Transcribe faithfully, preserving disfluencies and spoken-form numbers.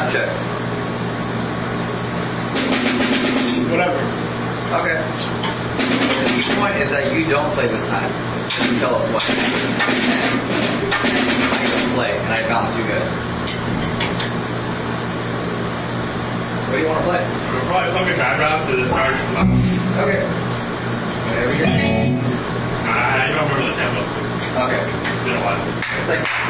check. Whatever. Okay. The key point is that you don't play this time. So you tell us what. I don't play, and I balance you guys. What do you want to play? We'll probably fucking background to this part. Okay. Whatever you think. I don't remember the tempo. Okay. It's been a while. It's like